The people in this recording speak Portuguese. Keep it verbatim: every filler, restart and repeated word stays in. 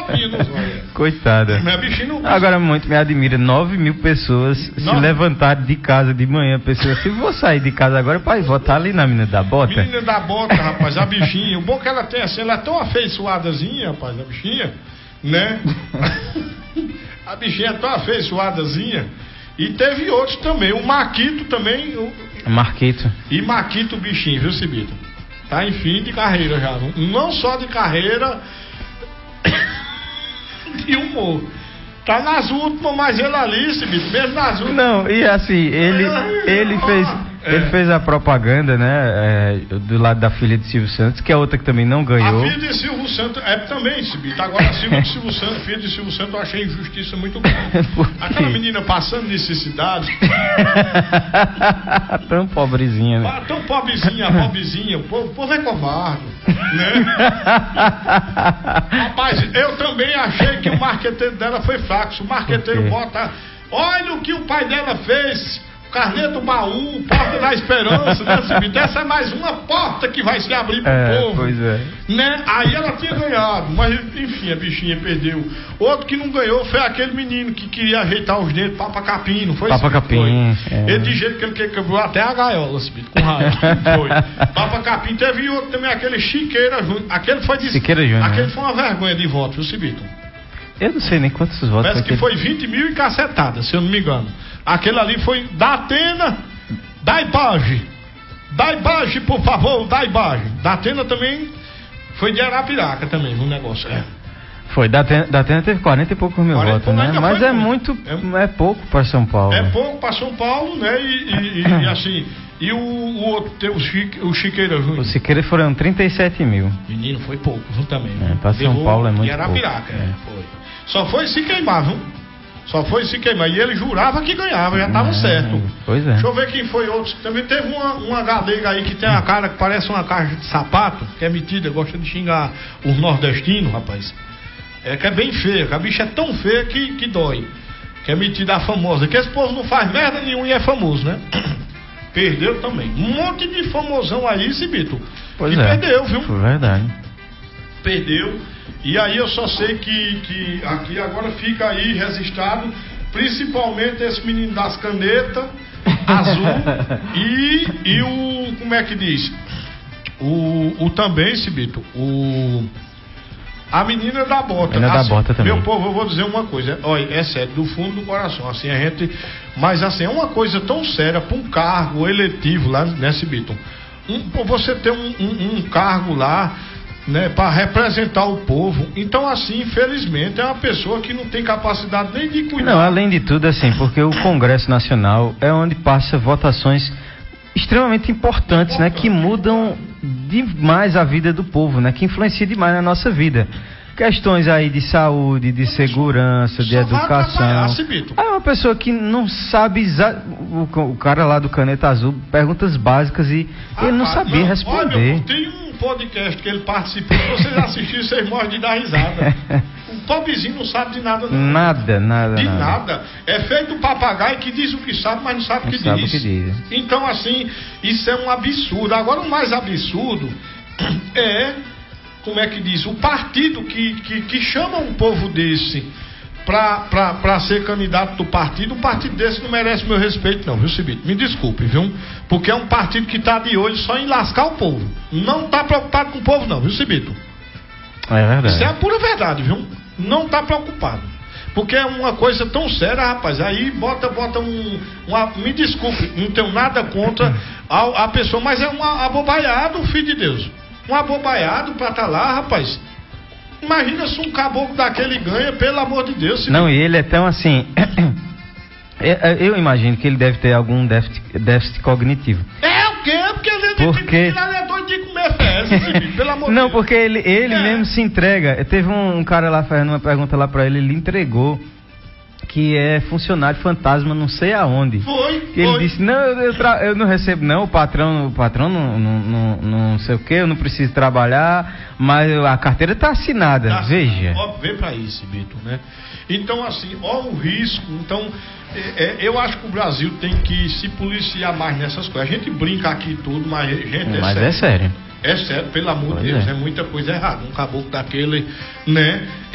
copinha nos olhos. Coitada. Minha bichinha não... Agora muito me admira, nove mil pessoas se levantaram de casa de manhã. Pessoas, se vou sair de casa agora para votar ali na menina da bota. Menina da bota, rapaz, a bichinha. O bom que ela tem assim, ela é tão afeiçoadazinha, rapaz, a bichinha, né? A bichinha é tão afeiçoadazinha. E teve outros também, o Marquito também. O... Marquito. E Marquito bichinho, viu, Cibito? Tá em fim de carreira já. Não só de carreira, de humor. Tá nas últimas, mas ele ali, Cibito, mesmo nas últimas. Não, e assim, ele, ele fez. É. Ele fez a propaganda, né, é, do lado da filha de Silvio Santos, que é outra que também não ganhou. A filha de Silvio Santos é também, Cibito. Agora, a filha de Silvio Santos, filha de Silvio Santos, eu achei injustiça muito grande. Aquela menina passando necessidade. Tão pobrezinha, né? Tão pobrezinha, pobrezinha. O povo, o povo é covarde, né? Rapaz, eu também achei que o marqueteiro dela foi fraco. O marqueteiro bota... Olha o que o pai dela fez... Carneto Baú, Porta da Esperança, né, Cibito? Essa é mais uma porta que vai se abrir pro é, povo. Pois é. Né? Aí ela tinha ganhado, mas enfim, a bichinha perdeu. Outro que não ganhou foi aquele menino que queria ajeitar os dedos, Papa Capim, não foi? Papa Capim. É. Ele de jeito que ele quebrou até a gaiola, Cibito, com raiva. Foi. Papa Capim. Teve outro também, aquele Chiqueira Júnior. Aquele foi de... Chiqueira Júnior. Aquele foi uma vergonha de voto, viu, Cibito? Eu não sei nem quantos votos. Parece que foi vinte mil e cacetada, se eu não me engano. Aquele ali foi da Atena, da Ibage. Da Ibage, por favor, da Ibage. Da Atena também foi de Arapiraca também, um negócio. É. Foi, da Atena, da Atena teve quarenta e poucos mil votos, né? Mas é muito, muito, é pouco para São Paulo. É pouco para São Paulo, né? E, e, e, e assim, e o, o outro, o, Chique, o Chiqueira Júnior. O Chiqueira foram trinta e sete mil. Menino, foi pouco, viu, também. É, para São Paulo é muito pouco. E Arapiraca, é. Foi. Só foi se queimar, viu? Só foi se queimar. E ele jurava que ganhava, já estava é, certo. Pois é. Deixa eu ver quem foi outros. Também teve uma, uma galega aí que tem uma cara que parece uma caixa de sapato, que é metida, gosta de xingar os nordestinos, rapaz. É que é bem feia, que a bicha é tão feia que, que dói. Que é metida a famosa. Que esse povo não faz merda nenhuma e é famoso, né? Perdeu também. Um monte de famosão aí, Cibito. Pois que é. Perdeu, viu? Foi verdade. Perdeu. E aí eu só sei que, que aqui agora fica aí registrado, principalmente esse menino das canetas azul e, e o, como é que diz? O, o também, Cibito, o a menina da bota. Menina assim, da bota também. Meu povo, eu vou dizer uma coisa, olha, é sério, do fundo do coração, assim, a gente, mas assim, é uma coisa tão séria para um cargo eletivo lá, né, Cibito? Um, você ter um, um, um cargo lá, né, para representar o povo. Então, assim, infelizmente, é uma pessoa que não tem capacidade nem de cuidar. Não, além de tudo, assim, porque o Congresso Nacional é onde passa votações extremamente importantes, Importante. né, que mudam demais a vida do povo, né, que influenciam demais na nossa vida. Questões aí de saúde, de segurança, de educação. Aí uma pessoa que não sabe exa... o, o cara lá do Caneta Azul, perguntas básicas e ah, ele não sabia não. responder. Olha, tem um podcast que ele participou, se vocês assistirem, vocês morrem de dar risada. O pobrezinho não sabe de nada. Não. Nada, nada. De nada. nada. É feito papagaio que diz o que sabe, mas não sabe, não o, que sabe diz. o que diz. Então, assim, isso é um absurdo. Agora, o mais absurdo é, como é que diz, o partido que, que, que chama um povo desse para ser candidato do partido. Um partido desse não merece meu respeito não, viu, Cibito? Me desculpe, viu? Porque é um partido que está de olho só em lascar o povo. Não está preocupado com o povo não, viu, Cibito? É verdade. Isso é a pura verdade, viu? Não está preocupado. Porque é uma coisa tão séria, rapaz. Aí bota, bota um... Uma, me desculpe, não tenho nada contra a, a pessoa, mas é um abobaiado, filho de Deus. Um abobaiado para estar tá lá, rapaz. Imagina se um caboclo daquele ganha, pelo amor de Deus. Não, e ele é tão assim... Eu imagino que ele deve ter algum déficit, déficit cognitivo. É o quê? Porque ele, porque... ele é doido de comer fezes, pelo amor de Deus. Não, porque ele, ele é. mesmo se entrega. Teve um, um cara lá fazendo uma pergunta lá pra ele, ele entregou que é funcionário fantasma não sei aonde. Foi, Ele foi. disse, não, eu, tra- eu não recebo não, o patrão, o patrão não, não, não, não sei o que, eu não preciso trabalhar, mas a carteira está assinada, tá, veja. Ó, vê pra isso, Bito, né? Então, assim, ó o risco, então, é, é, eu acho que o Brasil tem que se policiar mais nessas coisas. A gente brinca aqui tudo, mas, gente, é mas sério. é sério. É sério, pelo amor de Deus, é. é muita coisa errada. Um caboclo daquele, né?